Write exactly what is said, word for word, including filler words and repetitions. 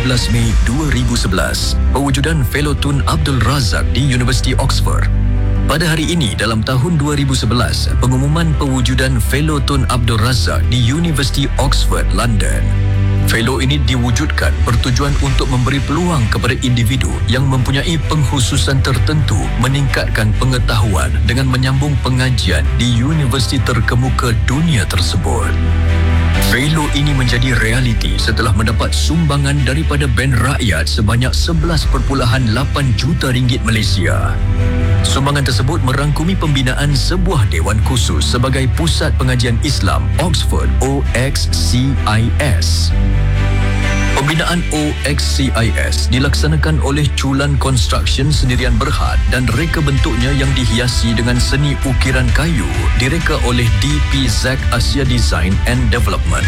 belas Mei dua ribu sebelas, pewujudan Fellow Tun Abdul Razak di Universiti Oxford. Pada hari ini dalam tahun dua ribu sebelas, pengumuman pewujudan Fellow Tun Abdul Razak di Universiti Oxford, London. Fellow ini diwujudkan bertujuan untuk memberi peluang kepada individu yang mempunyai pengkhususan tertentu meningkatkan pengetahuan dengan menyambung pengajian di universiti terkemuka dunia tersebut. Fellow ini menjadi realiti setelah mendapat sumbangan daripada Ben Rakyat sebanyak sebelas perpuluhan lapan juta ringgit Malaysia. Sumbangan tersebut merangkumi pembinaan sebuah dewan khusus sebagai Pusat Pengajian Islam Oxford O X C I S. Pembinaan O X C I S dilaksanakan oleh Chulan Construction Sendirian Berhad dan reka bentuknya yang dihiasi dengan seni ukiran kayu direka oleh D P Zack Asia Design and Development.